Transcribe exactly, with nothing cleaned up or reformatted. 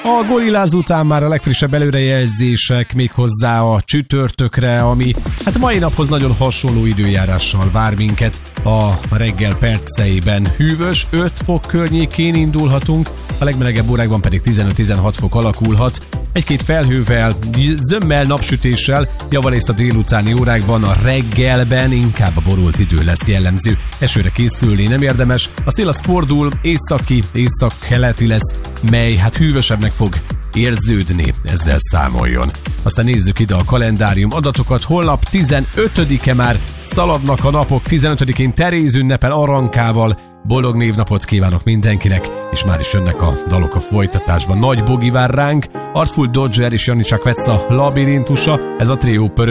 A Gorillaz után már a legfrissebb előrejelzések még hozzá a csütörtökre, ami hát mai naphoz nagyon hasonló időjárással vár minket. A reggel perceiben hűvös, öt fok környékén indulhatunk, a legmelegebb órákban pedig tizenöt-tizenhat fok alakulhat. Egy-két felhővel, zömmel, napsütéssel, javarészt a délutáni órákban, a reggelben inkább a borult idő lesz jellemző. Esőre készülni nem érdemes, a szél az fordul, északi, észak-keleti lesz, mely hát hűvösebbnek fog érződni, ezzel számoljon. Aztán nézzük ide a kalendárium adatokat, holnap tizenötödike már szaladnak a napok, tizenötödikén Teréz ünnepel Arankával. Boldog névnapot kívánok mindenkinek, és már is jönnek a dalok a folytatásban. Nagy Bogi vár ránk, Artful Dodger és Janicsa Kvetsa Labirintusa, ez a trió pörög.